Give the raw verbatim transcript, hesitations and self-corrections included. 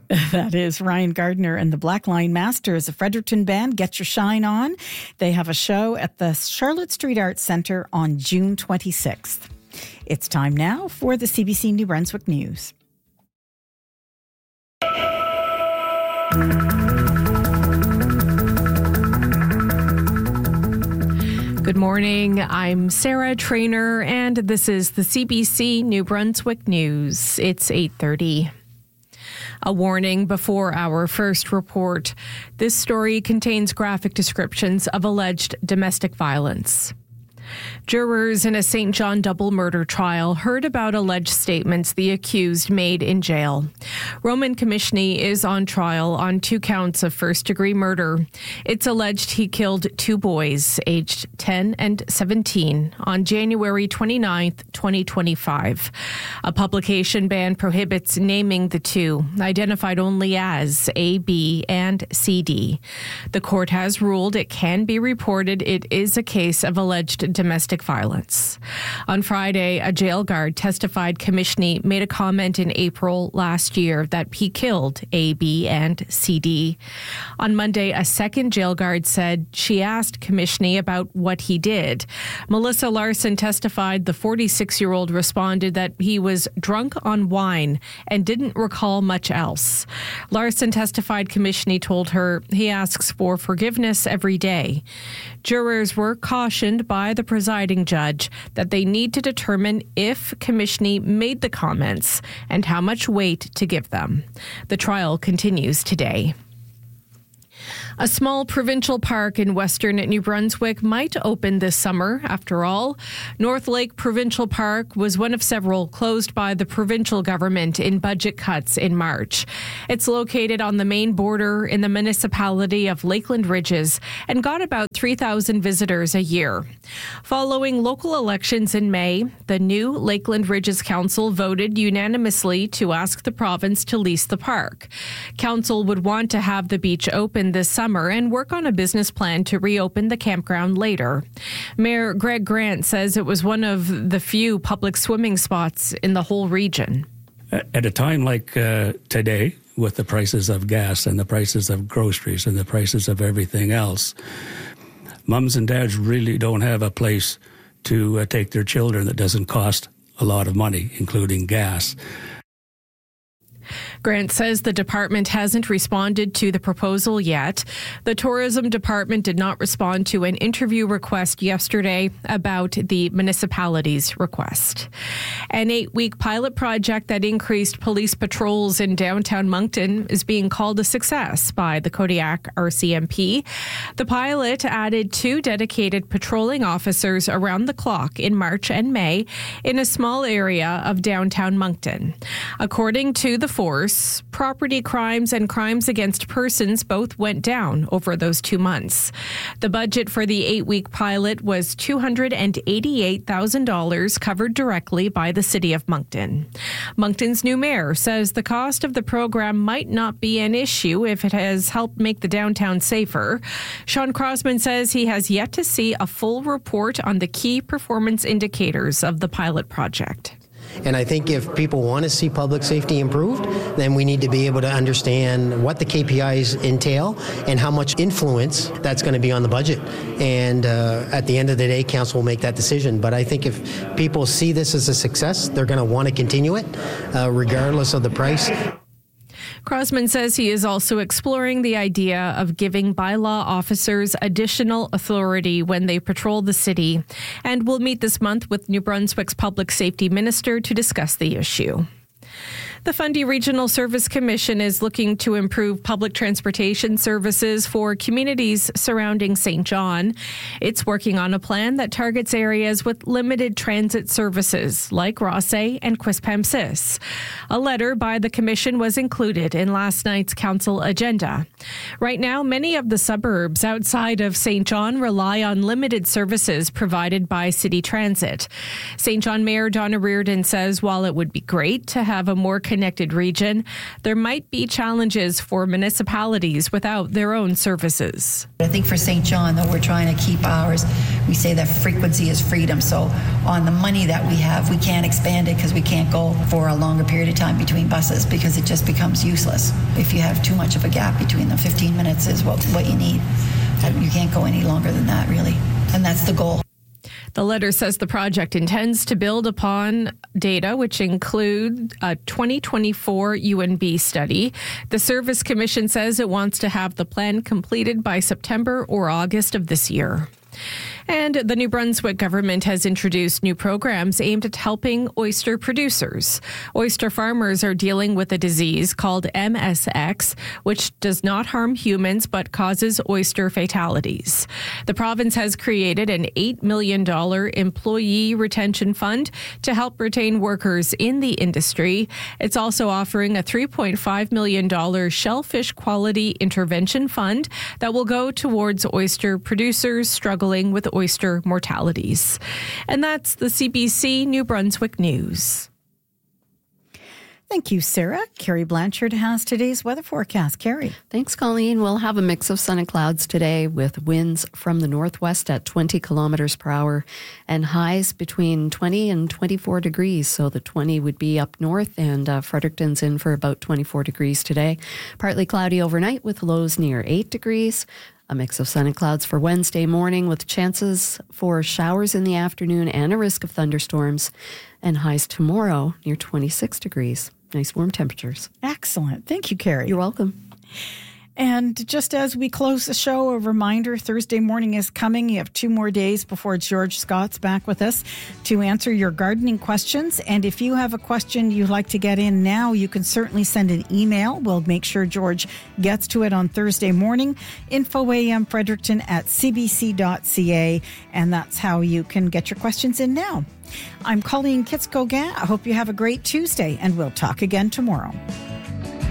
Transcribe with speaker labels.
Speaker 1: That is Ryan Gardner and the Blackline Masters, a Fredericton band. Get your shine on. They have a show at the Charlotte Street Arts Centre on June twenty-sixth. It's time now for the C B C New Brunswick News.
Speaker 2: Good morning. I'm Sarah Trainer, and this is the C B C New Brunswick News. It's eight thirty. A warning before our first report. This story contains graphic descriptions of alleged domestic violence. Jurors in a Saint John double murder trial heard about alleged statements the accused made in jail. Roman Komishny is on trial on two counts of first-degree murder. It's alleged he killed two boys, aged ten and seventeen, on January twenty-ninth, twenty twenty-five. A publication ban prohibits naming the two, identified only as A, B, and C D. The court has ruled it can be reported it is a case of alleged domestic violence. On Friday, a jail guard testified Komishny made a comment in April last year that he killed A, B, and C D. On Monday, a second jail guard said she asked Komishny about what he did. Melissa Larson testified the forty-six-year-old responded that he was drunk on wine and didn't recall much else. Larson testified Komishny told her he asks for forgiveness every day. Jurors were cautioned by the presiding judge that they need to determine if Komishny made the comments and how much weight to give them. The trial continues today. A small provincial park in western New Brunswick might open this summer, after all. North Lake Provincial Park was one of several closed by the provincial government in budget cuts in March. It's located on the main border in the municipality of Lakeland Ridges and got about three thousand visitors a year. Following local elections in May, the new Lakeland Ridges Council voted unanimously to ask the province to lease the park. Council would want to have the beach open this summer and work on a business plan to reopen the campground later. Mayor Greg Grant says it was one of the few public swimming spots in the whole region.
Speaker 3: At a time like uh, today, with the prices of gas and the prices of groceries and the prices of everything else, mums and dads really don't have a place to uh, take their children that doesn't cost a lot of money, including gas.
Speaker 2: Grant says the department hasn't responded to the proposal yet. The tourism department did not respond to an interview request yesterday about the municipality's request. An eight-week pilot project that increased police patrols in downtown Moncton is being called a success by the Kodiak R C M P. The pilot added two dedicated patrolling officers around the clock in March and May in a small area of downtown Moncton. According to the force, property crimes and crimes against persons both went down over those two months. The budget for the eight-week pilot was two hundred eighty-eight thousand dollars, covered directly by the City of Moncton. Moncton's new mayor says the cost of the program might not be an issue if it has helped make the downtown safer. Sean Crossman says he has yet to see a full report on the key performance indicators of the pilot project.
Speaker 4: And I think if people want to see public safety improved, then we need to be able to understand what the K P Is entail and how much influence that's going to be on the budget. And uh, at the end of the day, council will make that decision. But I think if people see this as a success, they're going to want to continue it, uh, regardless of the price.
Speaker 2: Crossman says he is also exploring the idea of giving bylaw officers additional authority when they patrol the city, and will meet this month with New Brunswick's Public Safety Minister to discuss the issue. The Fundy Regional Service Commission is looking to improve public transportation services for communities surrounding Saint John. It's working on a plan that targets areas with limited transit services like Rothesay and Quispamsis. A letter by the Commission was included in last night's council agenda. Right now, many of the suburbs outside of Saint John rely on limited services provided by City Transit. Saint John Mayor Donna Reardon says while it would be great to have a more connected region, there might be challenges for municipalities without their own services.
Speaker 5: I think for Saint John, though, we're trying to keep ours. We say that frequency is freedom. So on the money that we have, we can't expand it because we can't go for a longer period of time between buses because it just becomes useless. If you have too much of a gap between them, fifteen minutes is what, what you need. You can't go any longer than that, really. And that's the goal.
Speaker 2: The letter says the project intends to build upon data which include a twenty twenty-four U N B study. The Service Commission says it wants to have the plan completed by September or August of this year. And the New Brunswick government has introduced new programs aimed at helping oyster producers. Oyster farmers are dealing with a disease called M S X, which does not harm humans but causes oyster fatalities. The province has created an eight million dollars employee retention fund to help retain workers in the industry. It's also offering a three point five million dollars shellfish quality intervention fund that will go towards oyster producers struggling with oyster mortalities. And that's the C B C New Brunswick News.
Speaker 1: Thank you, Sarah. Carrie Blanchard has today's weather forecast. Carrie.
Speaker 6: Thanks, Colleen. We'll have a mix of sun and clouds today with winds from the northwest at twenty kilometers per hour and highs between twenty and twenty-four degrees. So the twenty would be up north and uh, Fredericton's in for about twenty-four degrees today. Partly cloudy overnight with lows near eight degrees. A mix of sun and clouds for Wednesday morning with chances for showers in the afternoon and a risk of thunderstorms. And highs tomorrow near twenty-six degrees. Nice warm temperatures.
Speaker 1: Excellent. Thank you, Carrie.
Speaker 6: You're welcome.
Speaker 1: And just as we close the show, a reminder, Thursday morning is coming. You have two more days before George Scott's back with us to answer your gardening questions. And if you have a question you'd like to get in now, you can certainly send an email. We'll make sure George gets to it on Thursday morning. Info A M Fredericton at c b c dot c a. And that's how you can get your questions in now. I'm Colleen Kitsko-Gant. I hope you have a great Tuesday, and we'll talk again tomorrow.